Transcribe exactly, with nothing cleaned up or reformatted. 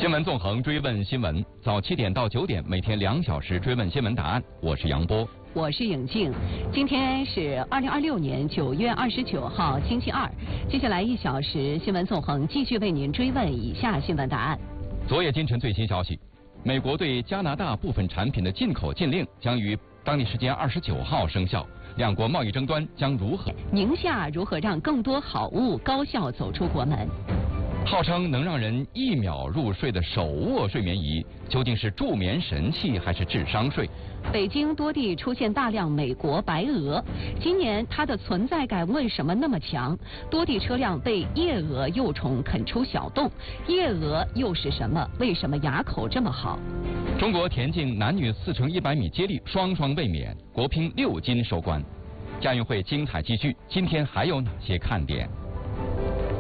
新闻纵横追问新闻，早七点到九点，每天两小时追问新闻答案。我是杨波， 我是颖静。今天是二零二六年九月二十九号，星期二。接下来一小时，新闻纵横继续为您追问以下新闻答案。 昨夜今晨最新消息，美国对加拿大部分产品的进口禁令将于当地时间二十九号生效，两国贸易争端将如何？ 宁夏如何让更多好物高效走出国门？ 号称能让人一秒入睡的手握睡眠仪，究竟是助眠神器还是智商税？ 北京多地出现大量美国白鹅，今年它的存在感为什么那么强？多地车辆被夜蛾幼虫啃出小洞，夜蛾又是什么？为什么牙口这么好？ 中国田径男女四乘一百米接力双双卫冕，国乒六金收官。亚运会精彩继续，今天还有哪些看点？